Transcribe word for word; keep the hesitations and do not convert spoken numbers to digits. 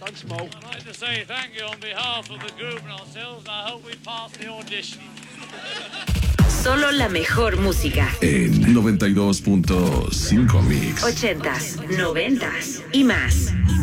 Thanks, Mo. I'd like to say thank you on behalf of the group and ourselves. I hope we pass the audition. Solo la mejor música. En noventa y dos punto cinco Mix. Ochentas, noventas y más.